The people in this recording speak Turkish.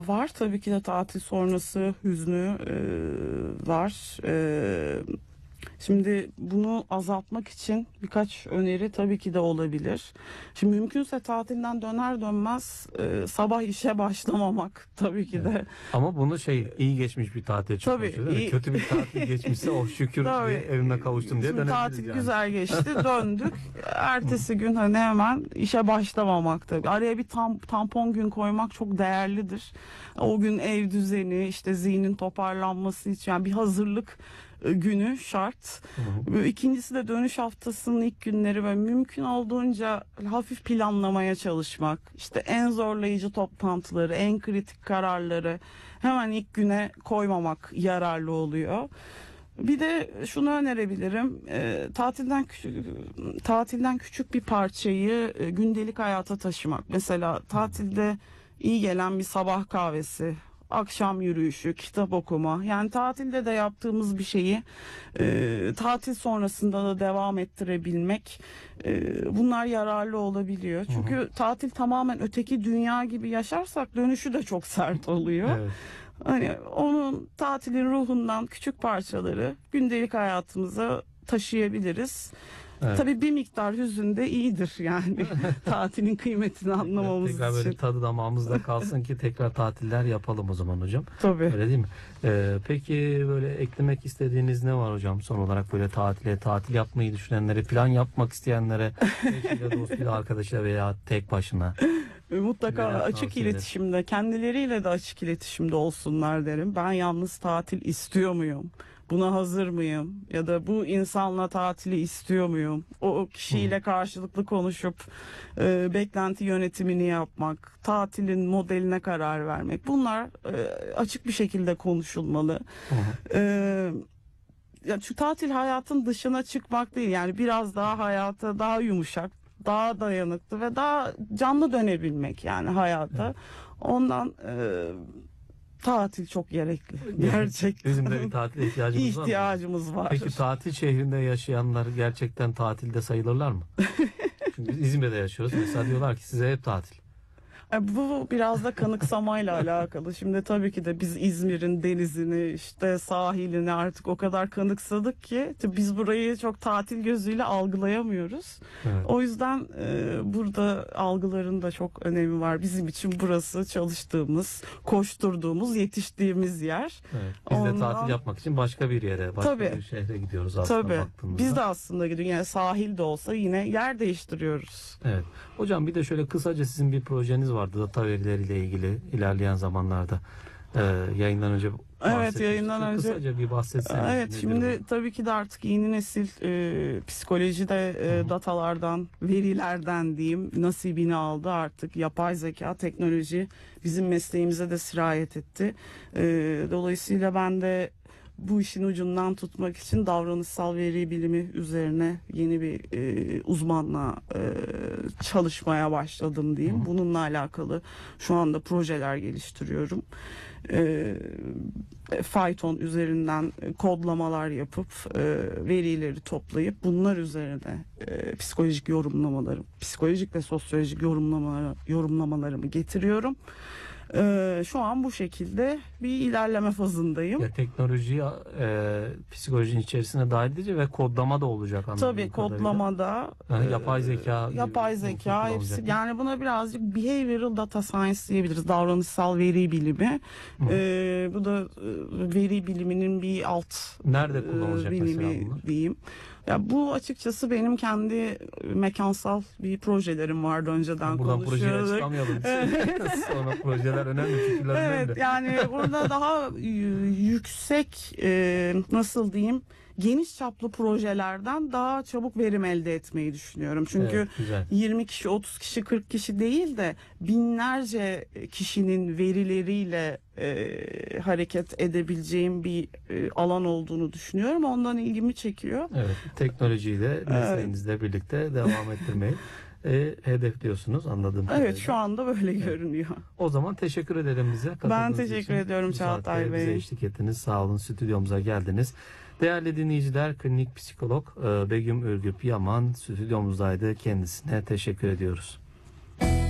Var tabii ki de tatil sonrası hüznü var. Şimdi bunu azaltmak için birkaç öneri tabii ki de olabilir. Şimdi mümkünse tatilden döner dönmez sabah işe başlamamak tabii ki Evet. de. Ama bunu iyi geçmiş bir tatil için Tabii konuşuyoruz, değil mi? iyi. Kötü bir tatil geçmişse oh şükür diye Tabii. evime kavuştum diye Şimdi dönebiliriz tatil yani. güzel geçti, döndük. Ertesi gün hani hemen işe başlamamak tabii. Araya bir tampon gün koymak çok değerlidir. O gün ev düzeni, işte zihnin toparlanması için yani bir hazırlık günü şart. Hı hı. İkincisi de dönüş haftasının ilk günleri ve mümkün olduğunca hafif planlamaya çalışmak. İşte en zorlayıcı toplantıları, en kritik kararları hemen ilk güne koymamak yararlı oluyor. Bir de şunu önerebilirim. Tatilden küçük bir parçayı gündelik hayata taşımak. Mesela tatilde iyi gelen bir sabah kahvesi, akşam yürüyüşü, kitap okuma. Yani tatilde de yaptığımız bir şeyi tatil sonrasında da devam ettirebilmek, bunlar yararlı olabiliyor. Çünkü tatil tamamen öteki dünya gibi yaşarsak dönüşü de çok sert oluyor. Evet. Hani onun tatilin ruhundan küçük parçaları gündelik hayatımıza taşıyabiliriz. Evet. Tabii bir miktar hüzün de iyidir yani tatilin kıymetini anlamamız Tekrar böyle için. tadı damağımızda kalsın ki tekrar tatiller yapalım o zaman hocam. Tabii. Öyle değil mi? Peki böyle eklemek istediğiniz ne var hocam? Son olarak böyle tatil yapmayı düşünenlere, plan yapmak isteyenlere, eşiyle, dostuyla, arkadaşıyla veya tek başına. Mutlaka Neler açık tavsiye eder? iletişimde, kendileriyle de açık iletişimde olsunlar derim. Ben yalnız tatil istiyor muyum? Buna hazır mıyım? Ya da bu insanla tatili istiyor muyum? O kişiyle karşılıklı konuşup beklenti yönetimini yapmak, tatilin modeline karar vermek. Bunlar açık bir şekilde konuşulmalı. Hı hı. E, Ya şu tatil hayatın dışına çıkmak değil, yani biraz daha hayata daha yumuşak, daha dayanıklı ve daha canlı dönebilmek yani hayata. Ondan tatil çok gerekli gerçekten. Bizim de bir tatile ihtiyacımız var mı? İhtiyacımız var. Peki tatil şehrinde yaşayanlar gerçekten tatilde sayılırlar mı? Çünkü biz İzmir'de yaşıyoruz. Mesela diyorlar ki size hep tatil. Bu biraz da kanıksamayla alakalı. Şimdi tabii ki de biz İzmir'in denizini, işte sahilini artık o kadar kanıksadık ki biz burayı çok tatil gözüyle algılayamıyoruz. Evet. O yüzden burada algıların da çok önemi var. Bizim için burası çalıştığımız, koşturduğumuz, yetiştiğimiz yer. Evet. Biz de Ondan- tatil yapmak için başka bir yere, başka Tabii. bir şehre gidiyoruz aslında Tabii. baktığımızda. Biz de aslında gidiyoruz. Yani sahil de olsa yine yer değiştiriyoruz. Evet. Hocam bir de şöyle kısaca sizin bir projeniz vardı data verileriyle ilgili ilerleyen zamanlarda. Yayından önce bahsetmiştik. Yayından önce. Kısaca bir bahsetseniz. Evet, nedir şimdi bu? tabii ki de artık yeni nesil psikolojide datalardan, verilerden diyeyim nasibini aldı artık. Yapay zeka, teknoloji bizim mesleğimize de sirayet etti. Dolayısıyla ben de bu işin ucundan tutmak için davranışsal veri bilimi üzerine yeni bir uzmanla çalışmaya başladım diyeyim. Bununla alakalı şu anda projeler geliştiriyorum. Python üzerinden kodlamalar yapıp verileri toplayıp bunlar üzerine psikolojik ve sosyolojik yorumlamalarımı getiriyorum. Şu an bu şekilde bir ilerleme fazındayım. Ya teknolojiyi psikolojinin içerisine dahil edecek ve kodlama da olacak anladığım Tabii kadarıyla. kodlamada Yani yapay zeka hepsi, kullanılacak. yani buna birazcık behavioral data science diyebiliriz, davranışsal veri bilimi. Bu da veri biliminin bir alt Nerede kullanılacak mesela bilimi bunlar? diyeyim. Ya bu açıkçası benim kendi mekansal bir projelerim vardı önceden Buradan projeye konuşuyorduk. çıkamayalım. Sonra projeler önemli, fikirler önemli. Evet, yani burada daha yüksek, nasıl diyeyim, geniş çaplı projelerden daha çabuk verim elde etmeyi düşünüyorum. Çünkü Evet, güzel. 20 kişi, 30 kişi, 40 kişi değil de binlerce kişinin verileriyle hareket edebileceğim bir alan olduğunu düşünüyorum. Ondan ilgimi çekiyor. Evet, teknolojiyi de mesleğinizle birlikte devam ettirmeyi hedefliyorsunuz anladığım kadarıyla. Evet, şu anda böyle görünüyor. O zaman teşekkür ederim bize Ben katıldığınız teşekkür için. ediyorum Bu Çağatay saatte bize Bey. eşlik ettiniz. Sağ olun, stüdyomuza geldiniz. Değerli dinleyiciler, klinik psikolog Begüm Ürgüp Yaman stüdyomuzdaydı. Kendisine teşekkür ediyoruz.